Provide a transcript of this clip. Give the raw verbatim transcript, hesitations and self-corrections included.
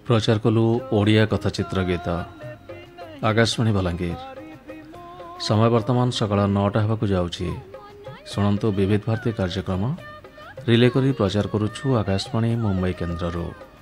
प्रचार कलु ओडिया कथाचित्र गीत आकाशवाणी बलांगीर। समय वर्तमान सकाळ नौटा होगा जाऊँगी। शुणु विविध भारती कार्यक्रम रिले करी प्रचार करुछु आकाशवाणी मुंबई केन्द्र।